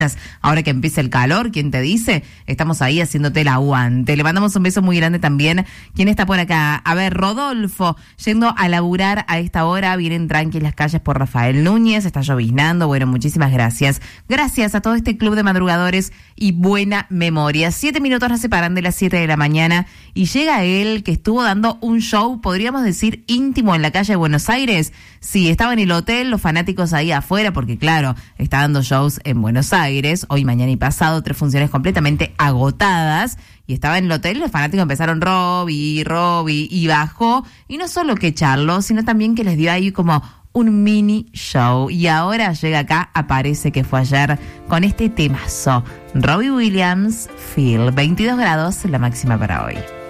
Ahora que empieza el calor, ¿quién te dice? Estamos ahí haciéndote el aguante. Le mandamos un beso muy grande también. ¿Quién está por acá? A ver, Rodolfo, yendo a laburar a esta hora, vienen tranquilas las calles por Rafael Núñez, está lloviznando. Bueno, muchísimas gracias. Gracias a todo este club de madrugadores y buena memoria. 7 minutos nos separan de las 7 de la mañana y llega él que estuvo dando un show, podríamos decir, íntimo en la calle de Buenos Aires. Sí, estaba en el hotel, los fanáticos ahí afuera, porque claro, está dando shows en Buenos Aires. Hoy, mañana y pasado, 3 funciones completamente agotadas, y estaba en el hotel, los fanáticos empezaron Robbie, y bajó, y no solo que charló, sino también que les dio ahí como un mini show, y ahora llega acá, aparece que fue ayer, con este temazo, Robbie Williams, Feel, 22 grados, la máxima para hoy.